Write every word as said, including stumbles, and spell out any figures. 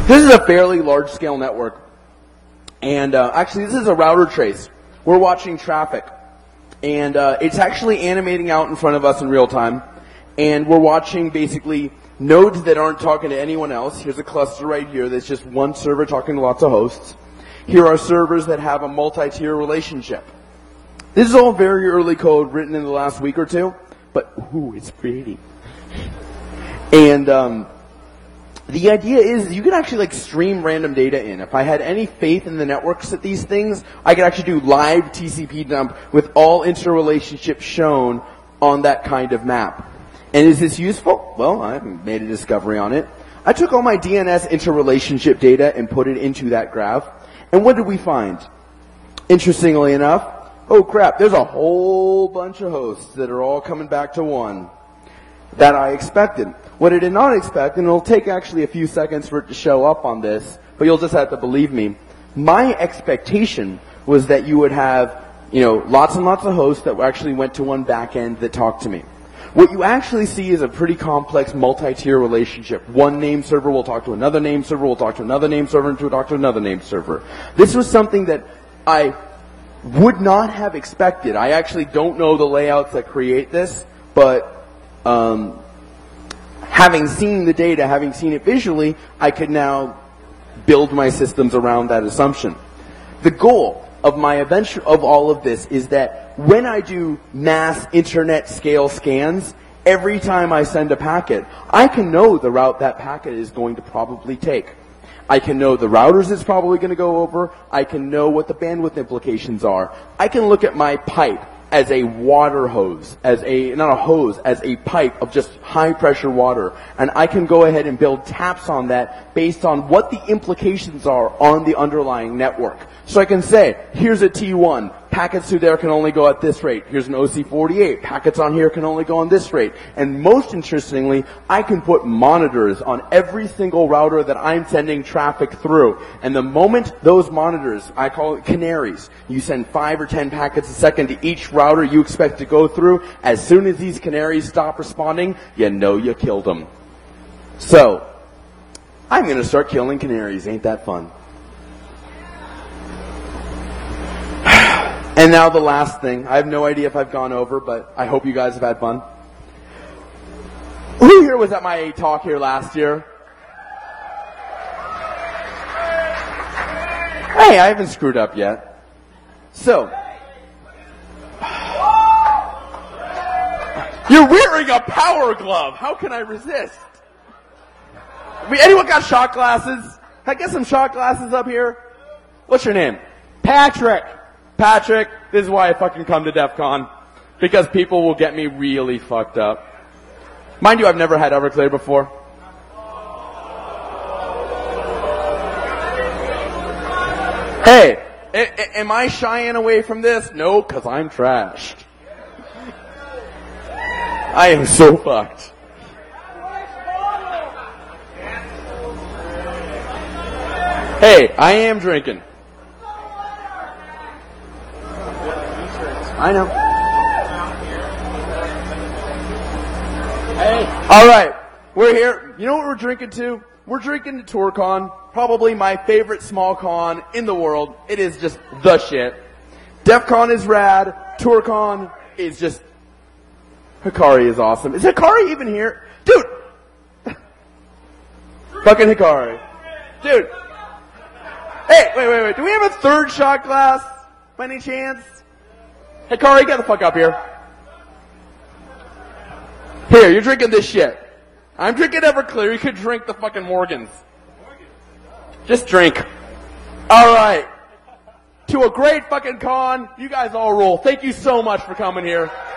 This is a fairly large-scale network, and uh, actually this is a router trace. We're watching traffic, and uh, it's actually animating out in front of us in real time, and we're watching basically nodes that aren't talking to anyone else. Here's a cluster right here that's just one server talking to lots of hosts. Here are servers that have a multi-tier relationship. This is all very early code written in the last week or two, but ooh, it's pretty. And um, the idea is you can actually like stream random data in. If I had any faith in the networks at these things, I could actually do live T C P dump with all interrelationships shown on that kind of map. And is this useful? Well, I made a discovery on it. I took all my D N S interrelationship data and put it into that graph. And what did we find? Interestingly enough, oh crap, there's a whole bunch of hosts that are all coming back to one. That I expected. What I did not expect, and it'll take actually a few seconds for it to show up on this, but you'll just have to believe me. My expectation was that you would have, you know, lots and lots of hosts that actually went to one backend that talked to me. What you actually see is a pretty complex multi-tier relationship. One name server will talk to another name server, will talk to another name server, and to talk to another name server. This was something that I would not have expected. I actually don't know the layouts that create this, but um, having seen the data, having seen it visually, I could now build my systems around that assumption. The goal of my adventure of all of this is that when I do mass internet scale scans, every time I send a packet, I can know the route that packet is going to probably take. I can know the routers it's probably going to go over. I can know what the bandwidth implications are. I can look at my pipe as a water hose, as a, not a hose, as a pipe of just high pressure water. And I can go ahead and build taps on that based on what the implications are on the underlying network. So I can say, here's a T one, packets through there can only go at this rate. Here's an O C forty-eight, packets on here can only go on this rate. And most interestingly, I can put monitors on every single router that I'm sending traffic through. And the moment those monitors, I call it canaries, you send five or ten packets a second to each router you expect to go through, as soon as these canaries stop responding, you know you killed them. So, I'm going to start killing canaries. Ain't that fun? And now the last thing. I have no idea if I've gone over, but I hope you guys have had fun. Who here was at my talk here last year? Hey, I haven't screwed up yet. So, you're wearing a power glove. How can I resist? I mean, anyone got shot glasses? Can I get some shot glasses up here? What's your name? Patrick. Patrick, this is why I fucking come to DEF CON. Because people will get me really fucked up. Mind you, I've never had Everclear before. Hey, a- a- am I shying away from this? No, because I'm trashed. I am so fucked. Hey, I am drinking. I know. Hey. All right. We're here. You know what we're drinking to? We're drinking to TourCon. Probably my favorite small con in the world. It is just the shit. DEF CON is rad. TourCon is just... Hikari is awesome. Is Hikari even here? Dude! Fucking Hikari. Dude. Hey, wait, wait, wait. Do we have a third shot glass? By any chance? Hikari, get the fuck up here. Here, you're drinking this shit. I'm drinking Everclear. You could drink the fucking Morgans. Just drink. Alright. To a great fucking con. You guys all rule. Thank you so much for coming here.